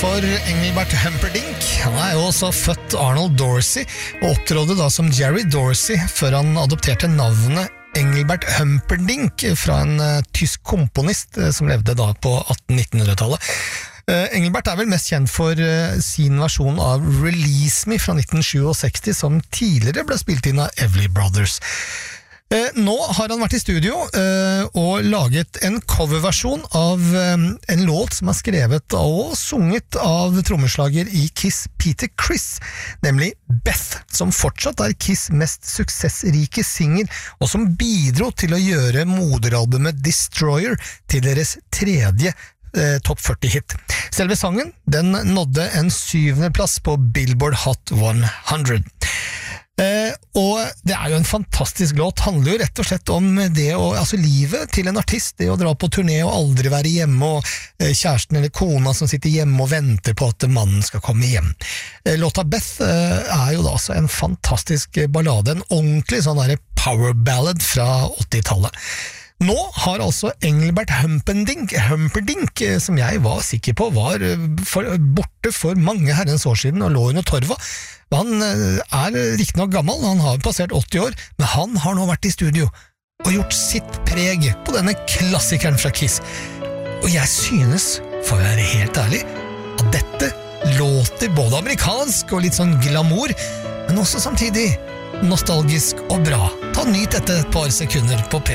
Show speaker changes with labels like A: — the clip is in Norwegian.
A: for Engelbert Humperdinck. Han jo også født Arnold Dorsey, og opptrådde da som Jerry Dorsey før han adopterte navnet Engelbert Humperdinck fra en tysk komponist som levde da på 1800-1900-tallet. Engelbert vel mest kjent for sin versjon av Release Me fra 1967, som tidligere ble spilt inn av Everly Brothers. Nå har han vært i studio og laget en coverversjon av en låt som skrevet og sunget av trommeslager i Kiss Peter Criss, nemlig Beth, som fortsatt Kiss mest suksessrike singer, og som bidro til å gjøre moderalbumet Destroyer til deres tredje topp 40-hit. Selve sangen, den nådde en 7. plass på Billboard Hot 100. Og det jo en fantastisk låt, handler jo rett og slett om det altså livet til en artist, det å dra på turné og aldri være hjemme, og kjæresten eller kona som sitter hjemme og venter på at mannen skal komme hjem. Låta Beth jo da altså en fantastisk ballade, en ordentlig sånn der power ballad fra 80-tallet. Nå har altså Engelbert Humperdinck, som jeg var sikker på var borte for mange herrens år siden og lå under torva. Han riktig nok gammel, han har passert 80 år, men han har nå vært i studio og gjort sitt preg på denne klassikeren fra Kiss. Og jeg synes, for å være helt ærlig, at dette låter både amerikansk og litt sånn glamour, men også samtidig nostalgisk og bra. Ta nyt etter et par sekunder på P3.